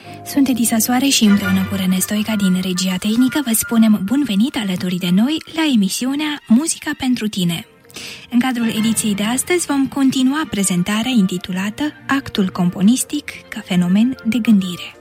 Sunt Edisa Soare și împreună cu Rene Stoica din regia tehnică vă spunem bun venit alături de noi la emisiunea Muzica pentru tine. În cadrul ediției de astăzi vom continua prezentarea intitulată Actul componistic ca fenomen de gândire.